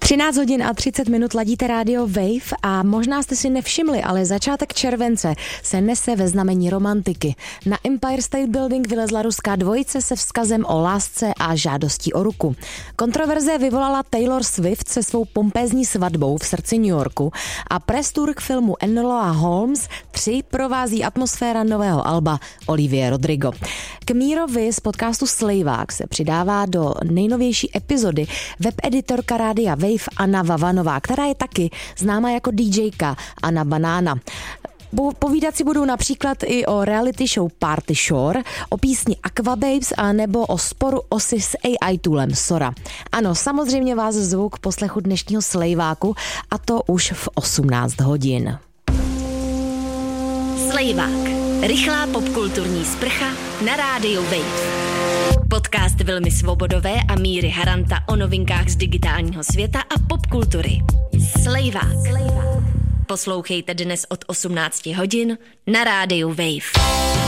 13 hodin a 30 minut ladíte rádio Wave a možná jste si nevšimli, ale začátek července se nese ve znamení romantiky. Na Empire State Building vylezla ruská dvojice se vzkazem o lásce a žádostí o ruku. Kontroverze vyvolala Taylor Swift se svou pompézní svatbou v srdci New Yorku a press tour k filmu Enola Holmes 3 provází atmosféra nového alba Olivie Rodrigo. K Mírovi z podcastu Slejvák se přidává do nejnovější epizody webeditorka rádia Wave Anna Vavanová, která je taky známá jako DJka Anna Banána. Povídat si budou například i o reality show Party Shore, o písni Aquababes a nebo o sporu OSY s AI toolem Sora. Ano, samozřejmě vás zvu k poslechu dnešního Slejváku a to už v 18 hodin. Slejvák. Rychlá popkulturní sprcha na rádiu Wave. Podcast Vilmy Svobodové a Míry Haranta o novinkách z digitálního světa a popkultury. Slejvák. Poslouchejte dnes od 18 hodin na rádiu Wave.